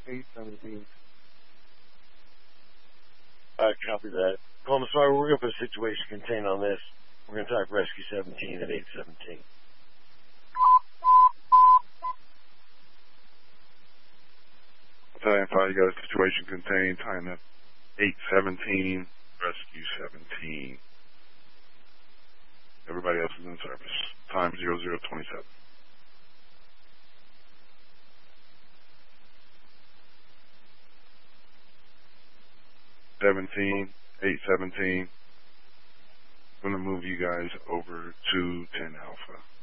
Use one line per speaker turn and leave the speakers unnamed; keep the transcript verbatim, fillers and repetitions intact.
eight seventeen.
I copy that. Columbus Fire, we're going to put a situation contained on this. We're going to type Rescue seventeen at eight seventeen.
Battalion five, you got a situation contained, time at eight seventeen, Rescue seventeen. Everybody else is in service. Time zero zero twenty-seven. seventeen, eight seventeen. I'm going to move you guys over to ten Alpha.